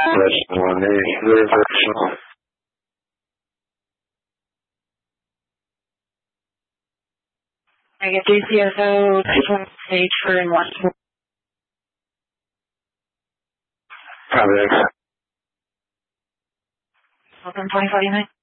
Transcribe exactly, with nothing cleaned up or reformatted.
Testimony, reversal. I get D C S O stage for in Washington. Probably. Open twenty forty-nine.